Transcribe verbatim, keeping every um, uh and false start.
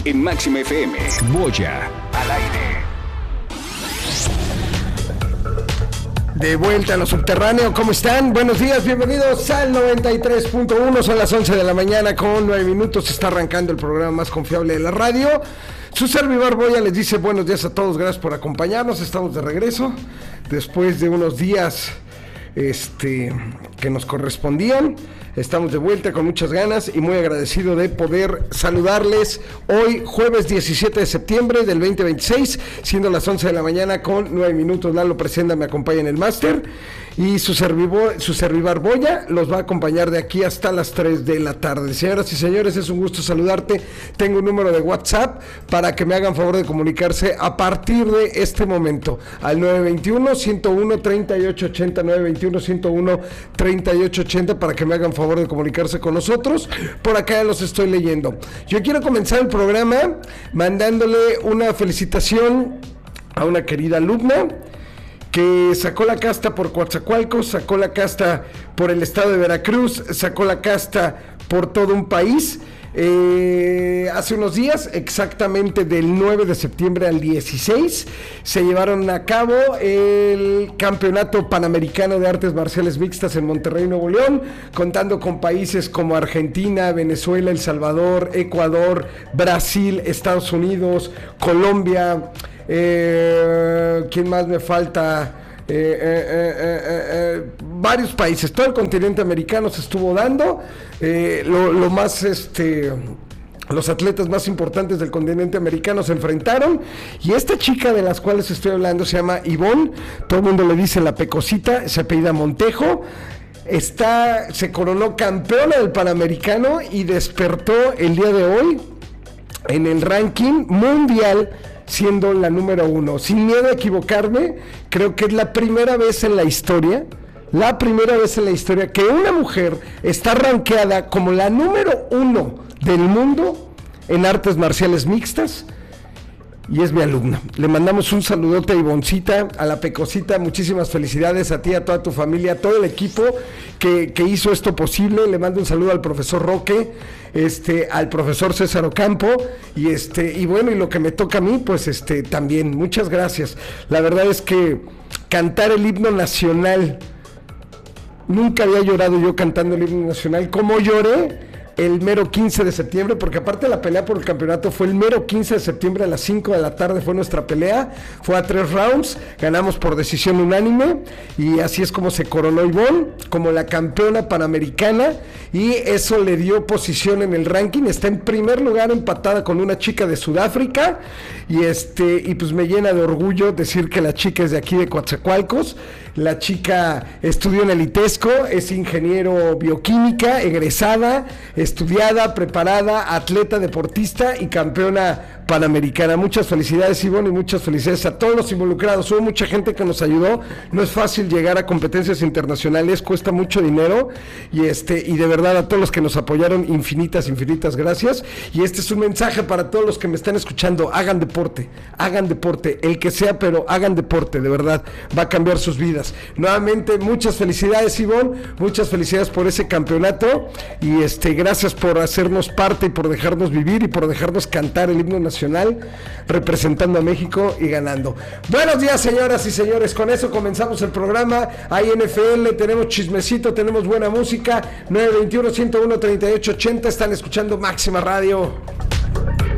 en Máxima F M. Boya al aire. De vuelta a lo subterráneo, ¿cómo están? Buenos días, bienvenidos al noventa y tres punto uno, son las once de la mañana con nueve minutos, está arrancando el programa más confiable de la radio. Su servidor Boya les dice buenos días a todos, gracias por acompañarnos, estamos de regreso, después de unos días este, que nos correspondían. Estamos de vuelta con muchas ganas y muy agradecido de poder saludarles hoy, jueves diecisiete de septiembre del veinte veintiséis, siendo las once de la mañana con nueve minutos. Lalo Presenda me acompaña en el máster y su servidor, su servidor Boya los va a acompañar de aquí hasta las tres de la tarde. Señoras y señores, es un gusto saludarte. Tengo un número de WhatsApp para que me hagan favor de comunicarse a partir de este momento al nueve veintiuno, ciento uno, treinta y ocho ochenta, nueve veintiuno, ciento uno, treinta y ocho ochenta para que me hagan favor de comunicarse con nosotros. Por acá los estoy leyendo. Yo quiero comenzar el programa mandándole una felicitación a una querida alumna que sacó la casta por Coatzacoalcos, sacó la casta por el estado de Veracruz, sacó la casta por todo un país. Eh, hace unos días, exactamente del nueve de septiembre al dieciséis, se llevaron a cabo el Campeonato Panamericano de Artes Marciales Mixtas en Monterrey, Nuevo León, contando con países como Argentina, Venezuela, El Salvador, Ecuador, Brasil, Estados Unidos, Colombia, eh, ¿quién más me falta? Eh, eh, eh, eh, eh, varios países, todo el continente americano se estuvo dando, eh, lo, lo más este los atletas más importantes del continente americano se enfrentaron y esta chica de las cuales estoy hablando se llama Ivonne, todo el mundo le dice la Pecosita, se apellida Montejo. Está, se coronó campeona del Panamericano y despertó el día de hoy en el ranking mundial siendo la número uno. Sin miedo a equivocarme, creo que es la primera vez en la historia, la primera vez en la historia que una mujer está rankeada como la número uno del mundo en artes marciales mixtas. Y es mi alumna. Le mandamos un saludote a Ivoncita, a la Pecosita, muchísimas felicidades a ti, a toda tu familia, a todo el equipo que, que hizo esto posible. Le mando un saludo al profesor Roque, este, al profesor César Ocampo, y este, y bueno, y lo que me toca a mí, pues este, también, muchas gracias. La verdad es que cantar el himno nacional, nunca había llorado yo cantando el himno nacional, como lloré el mero quince de septiembre, porque aparte la pelea por el campeonato fue el mero quince de septiembre a las cinco de la tarde, fue nuestra pelea, fue a tres rounds, ganamos por decisión unánime, y así es como se coronó Ivonne como la campeona panamericana, y eso le dio posición en el ranking, está en primer lugar empatada con una chica de Sudáfrica, y este, y pues me llena de orgullo decir que la chica es de aquí de Coatzacoalcos. La chica estudió en el ITESCO, es ingeniero bioquímica, egresada, estudiada, preparada, atleta, deportista y campeona panamericana. Muchas felicidades, Ivonne, y muchas felicidades a todos los involucrados. Hubo mucha gente que nos ayudó, no es fácil llegar a competencias internacionales, cuesta mucho dinero, y este, y de verdad a todos los que nos apoyaron, infinitas, infinitas gracias. Y este es un mensaje para todos los que me están escuchando: hagan deporte, hagan deporte, el que sea, pero hagan deporte, de verdad, va a cambiar sus vidas. Nuevamente, muchas felicidades, Ivonne, muchas felicidades por ese campeonato, y este, gracias por hacernos parte y por dejarnos vivir y por dejarnos cantar el himno nacional representando a México y ganando. Buenos días, señoras y señores, con eso comenzamos el programa. Hay N F L, tenemos chismecito, tenemos buena música. Nueve veintiuno, ciento uno, treinta y ocho ochenta, están escuchando Máxima Radio.